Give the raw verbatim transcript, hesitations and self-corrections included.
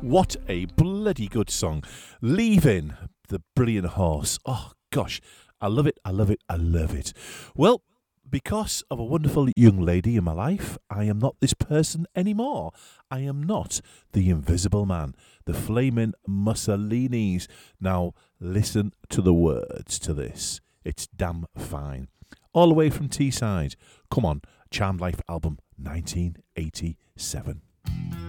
What a bloody good song. Leaving, the brilliant horse. Oh, gosh. I love it. I love it. I love it. Well, because of a wonderful young lady in my life, I am not this person anymore. I am not the Invisible Man, the Flaming Mussolinis. Now, listen to the words to this. It's damn fine. All the way from Teesside. Come on, Charmed Life album, nineteen eighty-seven.